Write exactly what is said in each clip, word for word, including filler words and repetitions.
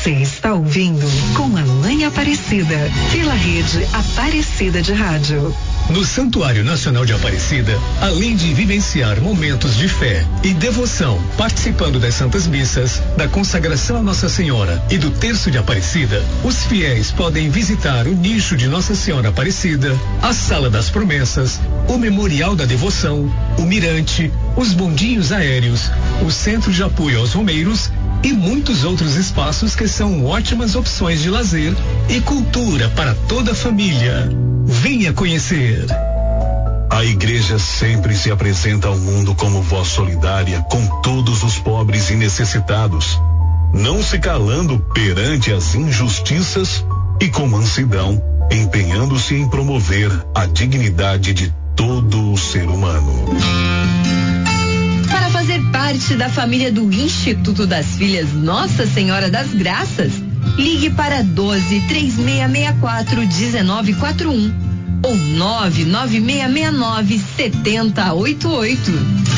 Você está ouvindo Com a Mãe Aparecida, pela rede Aparecida de Rádio. No Santuário Nacional de Aparecida, além de vivenciar momentos de fé e devoção, participando das Santas Missas, da consagração a Nossa Senhora e do Terço de Aparecida, os fiéis podem visitar o nicho de Nossa Senhora Aparecida, a Sala das Promessas, o Memorial da Devoção, o Mirante, os bondinhos aéreos, o Centro de Apoio aos Romeiros e muitos outros espaços que são ótimas opções de lazer e cultura para toda a família. Venha conhecer. A igreja sempre se apresenta ao mundo como voz solidária com todos os pobres e necessitados, não se calando perante as injustiças e com mansidão, empenhando-se em promover a dignidade de todo o ser humano. Para fazer parte da família do Instituto das Filhas Nossa Senhora das Graças, ligue para doze, três seis seis quatro, dezenove quatro um ou nove nove seis seis nove, sete zero oito oito.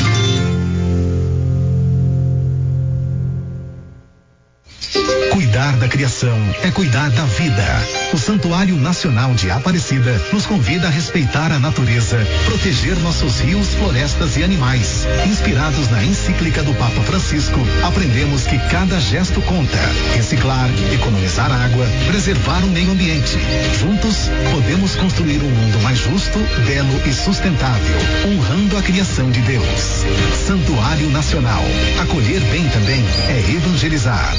Cuidar da criação é cuidar da vida. O Santuário Nacional de Aparecida nos convida a respeitar a natureza, proteger nossos rios, florestas e animais. Inspirados na encíclica do Papa Francisco, aprendemos que cada gesto conta. Reciclar, economizar água, preservar o meio ambiente. Juntos, podemos construir um mundo mais justo, belo e sustentável, honrando a criação de Deus. Santuário Nacional. Acolher bem também é evangelizar.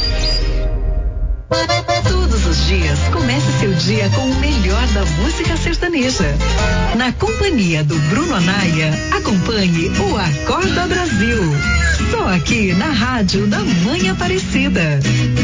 Todos os dias, comece seu dia com o melhor da música sertaneja. Na companhia do Bruno Anaia, acompanhe o Acorda Brasil. Só aqui na Rádio da Mãe Aparecida.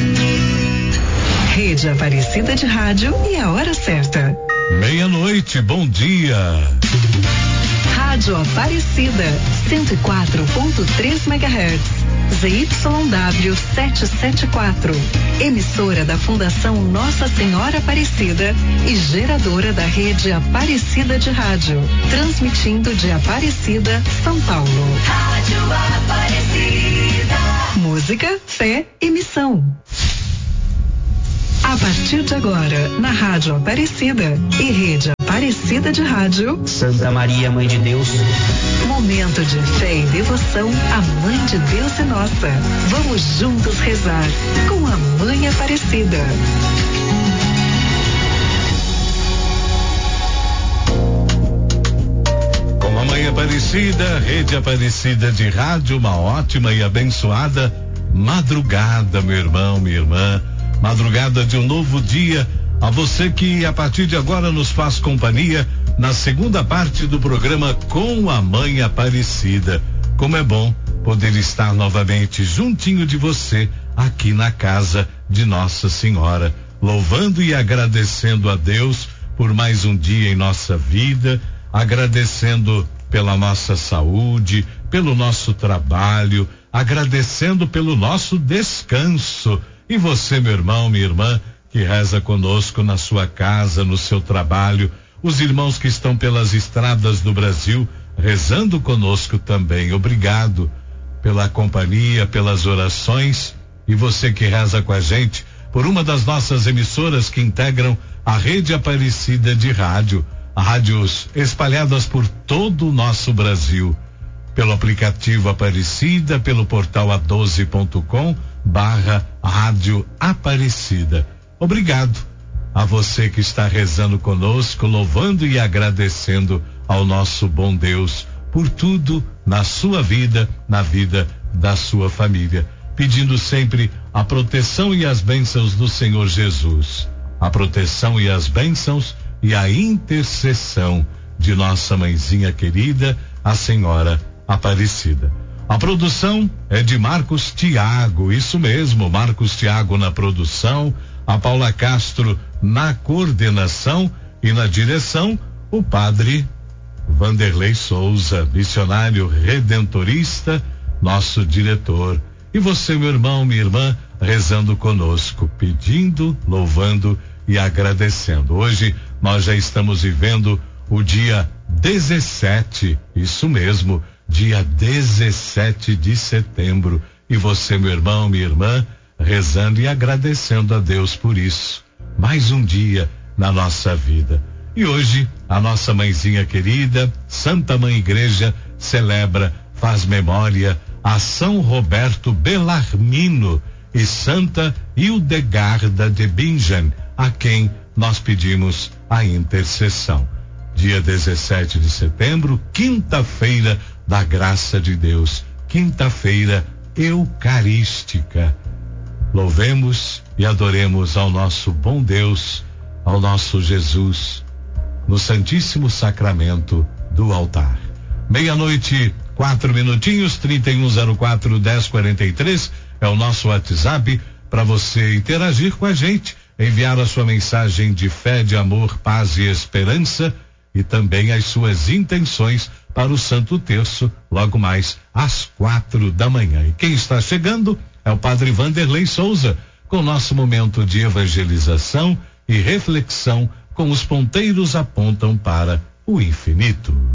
Rede Aparecida de Rádio e a hora certa. Meia-noite, bom dia. Rádio Aparecida, cento e quatro ponto três megahertz. Z Y W setecentos e setenta e quatro, emissora da Fundação Nossa Senhora Aparecida e geradora da rede Aparecida de Rádio, transmitindo de Aparecida, São Paulo. Rádio Aparecida. Música, fé e missão. A partir de agora, na Rádio Aparecida e rede Aparecida de Rádio, Santa Maria, Mãe de Deus. Momento de fé e devoção à Mãe de Deus e Nossa. Vamos juntos rezar com a Mãe Aparecida. Com a Mãe Aparecida, rede Aparecida de Rádio, uma ótima e abençoada madrugada, meu irmão, minha irmã. Madrugada de um novo dia, a você que a partir de agora nos faz companhia na segunda parte do programa Com a Mãe Aparecida. Como é bom poder estar novamente juntinho de você aqui na casa de Nossa Senhora, louvando e agradecendo a Deus por mais um dia em nossa vida, agradecendo pela nossa saúde, pelo nosso trabalho, agradecendo pelo nosso descanso. E você, meu irmão, minha irmã, que reza conosco na sua casa, no seu trabalho, os irmãos que estão pelas estradas do Brasil, rezando conosco também. Obrigado pela companhia, pelas orações, e você que reza com a gente por uma das nossas emissoras que integram a rede Aparecida de Rádio, rádios espalhadas por todo o nosso Brasil, pelo aplicativo Aparecida, pelo portal a doze ponto com barra Rádio Aparecida. Obrigado a você que está rezando conosco, louvando e agradecendo ao nosso bom Deus por tudo na sua vida, na vida da sua família, pedindo sempre a proteção e as bênçãos do Senhor Jesus, a proteção e as bênçãos e a intercessão de nossa mãezinha querida, a Senhora Aparecida. A produção é de Marcos Tiago, isso mesmo, Marcos Tiago na produção, a Paula Castro na coordenação e na direção, o padre Vanderlei Souza, missionário redentorista, nosso diretor. E você, meu irmão, minha irmã, rezando conosco, pedindo, louvando e agradecendo. Hoje nós já estamos vivendo o dia dezessete, isso mesmo, dia dezessete de setembro. E você, meu irmão, minha irmã, rezando e agradecendo a Deus por isso. Mais um dia na nossa vida. E hoje, a nossa mãezinha querida, Santa Mãe Igreja, celebra, faz memória a São Roberto Bellarmino e Santa Hildegarda de Bingen, a quem nós pedimos a intercessão. Dia dezessete de setembro, quinta-feira da graça de Deus, quinta-feira eucarística. Louvemos e adoremos ao nosso bom Deus, ao nosso Jesus, no Santíssimo Sacramento do altar. Meia-noite, quatro minutinhos, trinta e um zero quatro, dez quarenta e três é o nosso WhatsApp para você interagir com a gente, enviar a sua mensagem de fé, de amor, paz e esperança e também as suas intenções para o Santo Terço, logo mais às quatro da manhã. E quem está chegando é o Padre Vanderlei Souza, com o nosso momento de evangelização e reflexão com os ponteiros apontam para o infinito.